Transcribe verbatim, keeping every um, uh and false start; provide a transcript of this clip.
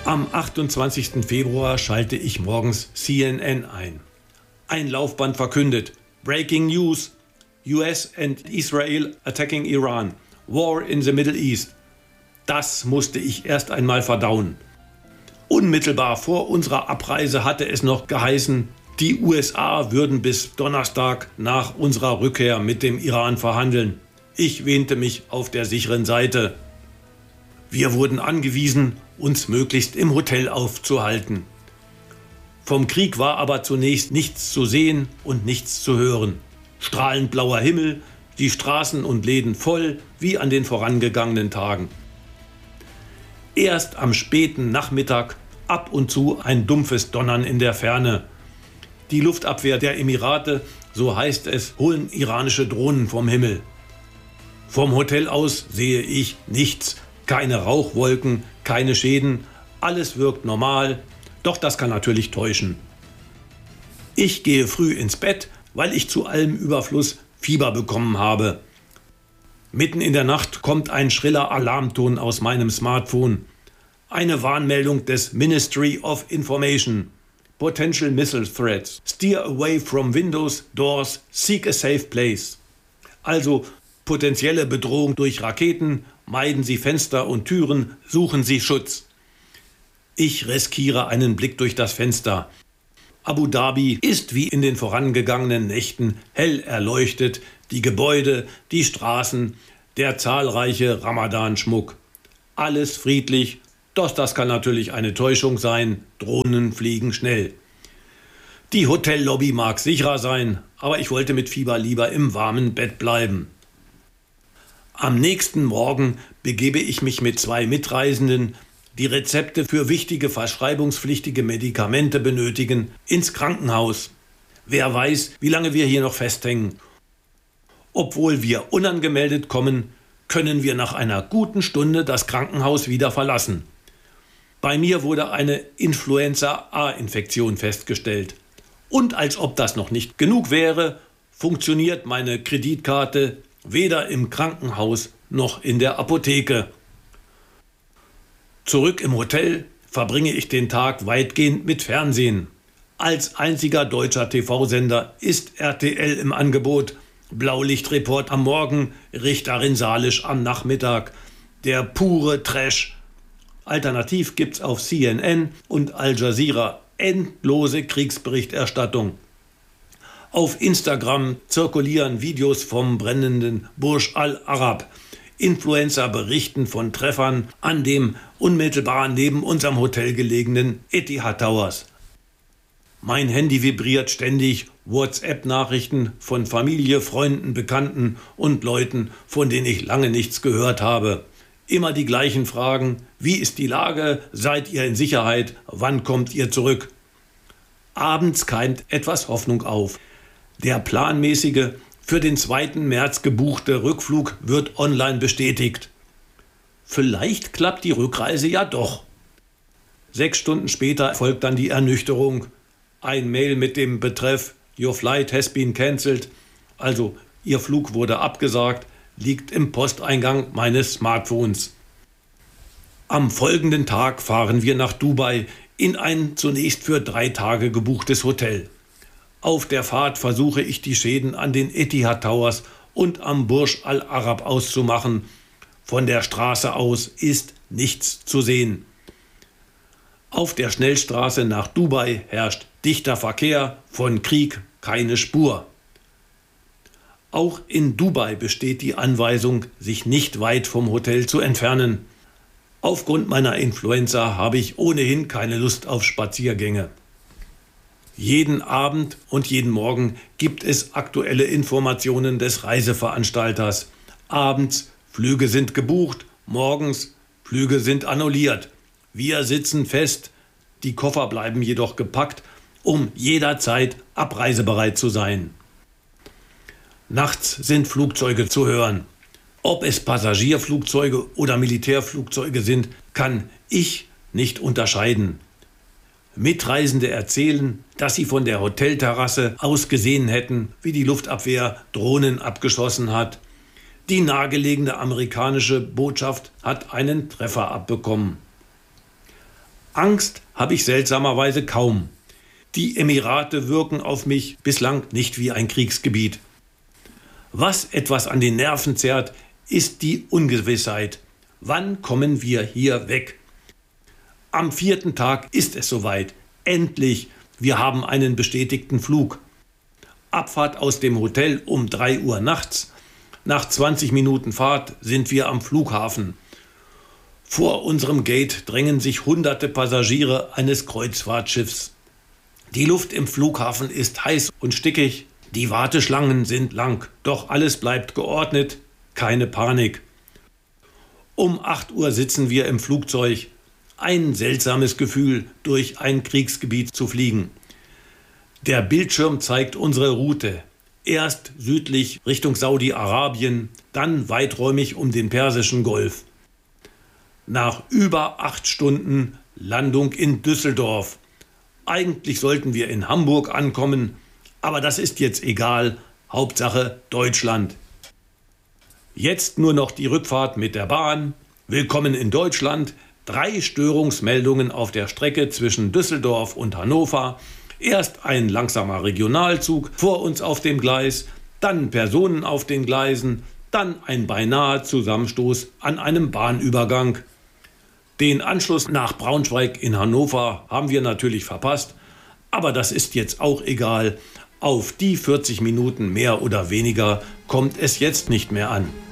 Am achtundzwanzigsten Februar schalte ich morgens C N N ein. Ein Laufband verkündet: Breaking News. U S and Israel attacking Iran. War in the Middle East. Das musste ich erst einmal verdauen. Unmittelbar vor unserer Abreise hatte es noch geheißen, die U S A würden bis Donnerstag nach unserer Rückkehr mit dem Iran verhandeln. Ich wähnte mich auf der sicheren Seite. Wir wurden angewiesen, uns möglichst im Hotel aufzuhalten. Vom Krieg war aber zunächst nichts zu sehen und nichts zu hören. Strahlend blauer Himmel, die Straßen und Läden voll, wie an den vorangegangenen Tagen. Erst am späten Nachmittag ab und zu ein dumpfes Donnern in der Ferne. Die Luftabwehr der Emirate, so heißt es, holen iranische Drohnen vom Himmel. Vom Hotel aus sehe ich nichts, keine Rauchwolken, keine Schäden, alles wirkt normal, doch das kann natürlich täuschen. Ich gehe früh ins Bett, weil ich zu allem Überfluss Fieber bekommen habe. Mitten in der Nacht kommt ein schriller Alarmton aus meinem Smartphone. Eine Warnmeldung des Ministry of Information. Potential Missile Threats. Steer away from windows, doors, seek a safe place. Also potenzielle Bedrohung durch Raketen, meiden Sie Fenster und Türen, suchen Sie Schutz. Ich riskiere einen Blick durch das Fenster. Abu Dhabi ist wie in den vorangegangenen Nächten hell erleuchtet, die Gebäude, die Straßen, der zahlreiche Ramadan-Schmuck. Alles friedlich, doch das kann natürlich eine Täuschung sein, Drohnen fliegen schnell. Die Hotellobby mag sicherer sein, aber ich wollte mit Fieber lieber im warmen Bett bleiben. Am nächsten Morgen begebe ich mich mit zwei Mitreisenden, die Rezepte für wichtige verschreibungspflichtige Medikamente benötigen, ins Krankenhaus. Wer weiß, wie lange wir hier noch festhängen. Obwohl wir unangemeldet kommen, können wir nach einer guten Stunde das Krankenhaus wieder verlassen. Bei mir wurde eine Influenza-A-Infektion festgestellt. Und als ob das noch nicht genug wäre, funktioniert meine Kreditkarte weder im Krankenhaus noch in der Apotheke. Zurück im Hotel verbringe ich den Tag weitgehend mit Fernsehen. Als einziger deutscher T V-Sender ist R T L im Angebot. Blaulichtreport am Morgen, Richterin Salisch am Nachmittag. Der pure Trash. Alternativ gibt's auf C N N und Al Jazeera endlose Kriegsberichterstattung. Auf Instagram zirkulieren Videos vom brennenden Burj Al Arab. Influencer berichten von Treffern an dem unmittelbar neben unserem Hotel gelegenen Etihad Towers. Mein Handy vibriert ständig, WhatsApp-Nachrichten von Familie, Freunden, Bekannten und Leuten, von denen ich lange nichts gehört habe. Immer die gleichen Fragen: Wie ist die Lage? Seid ihr in Sicherheit? Wann kommt ihr zurück? Abends keimt etwas Hoffnung auf. Der planmäßige, für den zweiten März gebuchte Rückflug wird online bestätigt. Vielleicht klappt die Rückreise ja doch. Sechs Stunden später folgt dann die Ernüchterung. Ein Mail mit dem Betreff Your flight has been cancelled, also Ihr Flug wurde abgesagt, liegt im Posteingang meines Smartphones. Am folgenden Tag fahren wir nach Dubai in ein zunächst für drei Tage gebuchtes Hotel. Auf der Fahrt versuche ich die Schäden an den Etihad Towers und am Burj Al Arab auszumachen. Von der Straße aus ist nichts zu sehen. Auf der Schnellstraße nach Dubai herrscht dichter Verkehr, von Krieg keine Spur. Auch in Dubai besteht die Anweisung, sich nicht weit vom Hotel zu entfernen. Aufgrund meiner Influenza habe ich ohnehin keine Lust auf Spaziergänge. Jeden Abend und jeden Morgen gibt es aktuelle Informationen des Reiseveranstalters. Abends: Flüge sind gebucht, morgens: Flüge sind annulliert. Wir sitzen fest, die Koffer bleiben jedoch gepackt, um jederzeit abreisebereit zu sein. Nachts sind Flugzeuge zu hören. Ob es Passagierflugzeuge oder Militärflugzeuge sind, kann ich nicht unterscheiden. Mitreisende erzählen, dass sie von der Hotelterrasse aus gesehen hätten, wie die Luftabwehr Drohnen abgeschossen hat. Die nahegelegene amerikanische Botschaft hat einen Treffer abbekommen. Angst habe ich seltsamerweise kaum. Die Emirate wirken auf mich bislang nicht wie ein Kriegsgebiet. Was etwas an den Nerven zerrt, ist die Ungewissheit. Wann kommen wir hier weg? Am vierten Tag ist es soweit. Endlich, wir haben einen bestätigten Flug. Abfahrt aus dem Hotel um drei Uhr nachts. Nach zwanzig Minuten Fahrt sind wir am Flughafen. Vor unserem Gate drängen sich hunderte Passagiere eines Kreuzfahrtschiffs. Die Luft im Flughafen ist heiß und stickig, die Warteschlangen sind lang, doch alles bleibt geordnet, keine Panik. Um acht Uhr sitzen wir im Flugzeug. Ein seltsames Gefühl, durch ein Kriegsgebiet zu fliegen. Der Bildschirm zeigt unsere Route. Erst südlich Richtung Saudi-Arabien, dann weiträumig um den Persischen Golf. Nach über acht Stunden Landung in Düsseldorf. Eigentlich sollten wir in Hamburg ankommen, aber das ist jetzt egal. Hauptsache Deutschland. Jetzt nur noch die Rückfahrt mit der Bahn. Willkommen in Deutschland. Drei Störungsmeldungen auf der Strecke zwischen Düsseldorf und Hannover. Erst ein langsamer Regionalzug vor uns auf dem Gleis, dann Personen auf den Gleisen, dann ein beinahe Zusammenstoß an einem Bahnübergang. Den Anschluss nach Braunschweig in Hannover haben wir natürlich verpasst, aber das ist jetzt auch egal. Auf die vierzig Minuten mehr oder weniger kommt es jetzt nicht mehr an.